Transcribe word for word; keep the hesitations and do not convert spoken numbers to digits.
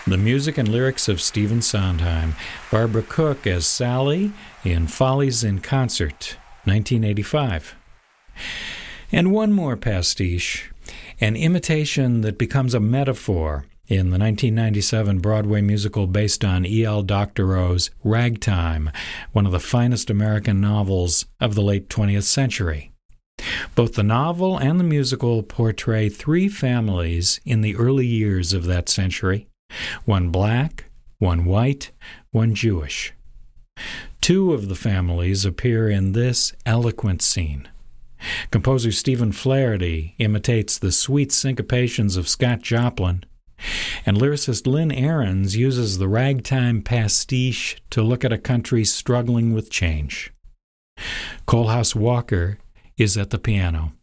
The music and lyrics of Stephen Sondheim. Barbara Cook as Sally in Follies in Concert, nineteen eighty-five. And one more pastiche, an imitation that becomes a metaphor in the nineteen ninety-seven Broadway musical based on E L Doctorow's Ragtime, one of the finest American novels of the late twentieth century. Both the novel and the musical portray three families in the early years of that century, one black, one white, one Jewish. Two of the families appear in this eloquent scene. Composer Stephen Flaherty imitates the sweet syncopations of Scott Joplin, and lyricist Lynn Ahrens uses the ragtime pastiche to look at a country struggling with change. Coalhouse Walker is at the piano.